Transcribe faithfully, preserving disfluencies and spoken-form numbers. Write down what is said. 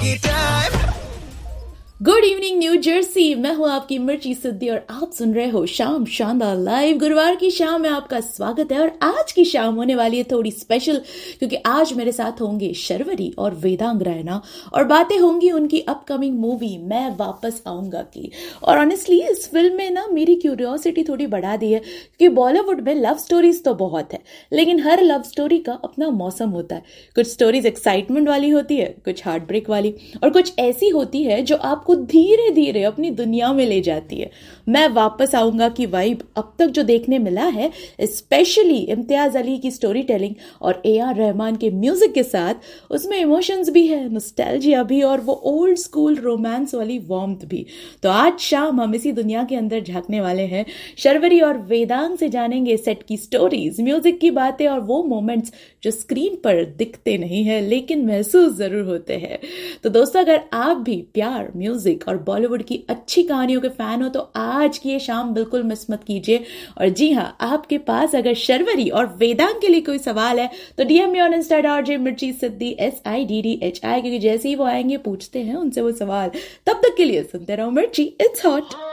Good evening new Jersey. मैं हूं आपकी मिर्ची सिद्धि और आप सुन रहे हो शाम शानदार लाइव। गुरुवार की शाम में आपका स्वागत है और आज की शाम होने वाली है थोड़ी स्पेशल, क्योंकि आज मेरे साथ होंगे शर्वरी और वेदांग रैना और बातें होंगी उनकी अपकमिंग मूवी मैं वापस आऊंगा की। और ऑनेस्टली इस फिल्म में ना मेरी क्यूरियोसिटी थोड़ी बढ़ा दी है, क्योंकि बॉलीवुड में लव स्टोरीज तो बहुत है, लेकिन हर लव स्टोरी का अपना मौसम होता है। कुछ स्टोरीज एक्साइटमेंट वाली होती है, कुछ हार्ट ब्रेक वाली, और कुछ ऐसी होती है जो आपको धीरे धीरे अपनी दुनिया में ले जाती है। मैं वापस आऊंगा की वाइब अब तक जो देखने मिला है, स्पेशली इम्तियाज अली की स्टोरी टेलिंग और ए आर रहमान के म्यूजिक के साथ, उसमें इमोशंस भी है, नॉस्टैल्जिया भी, और वो ओल्ड स्कूल रोमांस वाली वार्मथ भी। तो आज शाम हम इसी दुनिया के अंदर झांकने वाले हैं। शर्वरी और वेदांग से जानेंगे सेट की स्टोरीज, म्यूजिक की बातें और वो मोमेंट्स जो स्क्रीन पर दिखते नहीं है लेकिन महसूस जरूर होते हैं। तो दोस्तों, अगर आप भी प्यार, म्यूजिक और बॉलीवुड की अच्छी कहानियों के फैन हो तो आज की ये शाम बिल्कुल मिस मत कीजिए। और जी हाँ, आपके पास अगर शर्वरी और वेदांग के लिए कोई सवाल है तो DM me on Insta dot J मिर्ची सिद्धि S I D D H I, क्योंकि जैसे ही वो आएंगे पूछते हैं उनसे वो सवाल। तब तक के लिए सुनते रहो मिर्ची, इट्स हॉट।